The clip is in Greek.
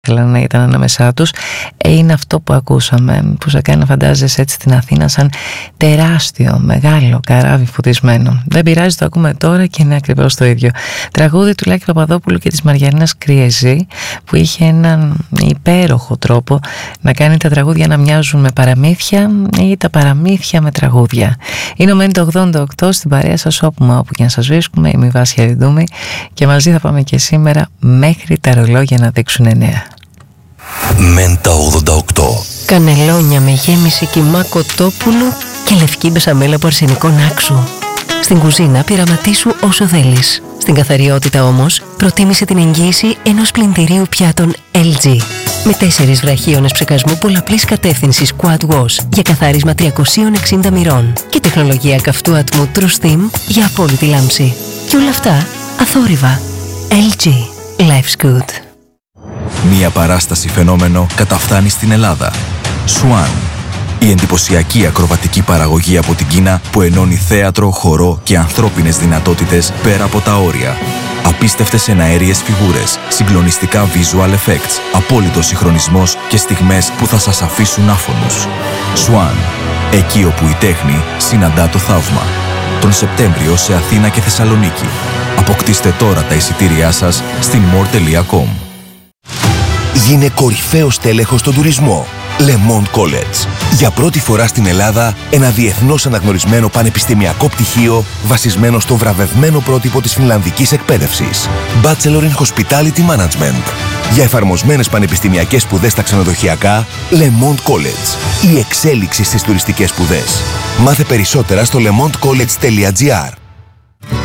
ήθελαν να ήταν ανάμεσά τους, είναι αυτό που ακούσαμε, που σε κάνει να φαντάζεσαι έτσι την Αθήνα σαν τεράστιο, μεγάλο καράβι φωτισμένο. Δεν πειράζει, το ακούμε τώρα και είναι ακριβώς το ίδιο. Τραγούδι του Λάκη Παπαδόπουλου και της Μαριαννάς Κριεζή, που είχε έναν υπέροχο τρόπο να κάνει τα τραγούδια να μοιάζουν με παραμύθια ή τα παραμύθια με τραγούδια. Είναι ο Μεν το 88 στην παρέα σας, όπου και να σας βρίσκουμε. Είμαι η Βάσια Ριντούμη και μαζί θα πάμε και σήμερα μέχρι τα ρολόγια να δείξουν 9. Μεν τα 88. Κανελόνια με γέμιση κιμά κοτόπουλου και λευκή μπεσαμέλα από αρσενικό νάξου. Στην κουζίνα πειραματίσου όσο θέλεις. Στην καθαριότητα όμως προτίμησε την εγγύηση ενός πλυντηρίου πιάτων LG. Με 4 βραχίονες ψεκασμού πολλαπλής κατεύθυνσης Quad Wash για καθάρισμα 360 μοιρών και τεχνολογία καυτού ατμού True Steam για απόλυτη λάμψη. Και όλα αυτά αθόρυβα. LG. Life's good. Μία παράσταση φαινόμενο καταφθάνει στην Ελλάδα. Swan. Η εντυπωσιακή ακροβατική παραγωγή από την Κίνα που ενώνει θέατρο, χορό και ανθρώπινες δυνατότητες πέρα από τα όρια. Απίστευτες εναέριες φιγούρες, συγκλονιστικά visual effects, απόλυτος συγχρονισμός και στιγμές που θα σας αφήσουν άφωνους. Swan. Εκεί όπου η τέχνη συναντά το θαύμα. Τον Σεπτέμβριο σε Αθήνα και Θεσσαλονίκη. Αποκτήστε τώρα τα εισιτήριά σας στην more.com. Γίνε κορυφαίος τέλεχος στον τουρισμό. Le Monde College. Για πρώτη φορά στην Ελλάδα, ένα διεθνώς αναγνωρισμένο πανεπιστημιακό πτυχίο βασισμένο στο βραβευμένο πρότυπο της φινλανδικής εκπαίδευσης. Bachelor in Hospitality Management. Για εφαρμοσμένες πανεπιστημιακές σπουδές στα ξενοδοχειακά, Le Monde College. Η εξέλιξη στις τουριστικές σπουδές. Μάθε περισσότερα στο lemondecollege.gr.